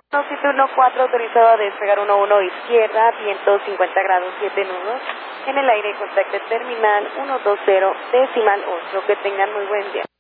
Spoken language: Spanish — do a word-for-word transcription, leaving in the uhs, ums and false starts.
Longitude uno cuatro autorizado a despegar uno uno izquierda, viento cincuenta grados siete nudos. En el aire contacto terminal uno dos cero decimal ocho. Que tengan muy buen día.